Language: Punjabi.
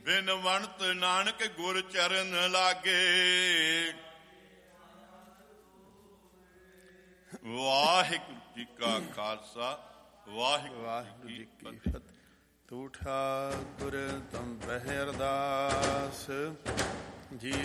ਬਿਨ ਵਣਤ ਨਾਨਕ ਗੁਰ ਚਰਨ ਲਾਗੇ। ਵਾਹਿਗੁਰੂ ਜੀ ਕਾ ਖਾਲਸਾ, ਵਾਹਿਗੁਰੂ ਜੀ ਕੀ ਫਤਿਹ। ਤੂੰ ਠਾਕੁਰ ਤੁਮ ਪਹਿ ਅਰਦਾਸ ਜੀ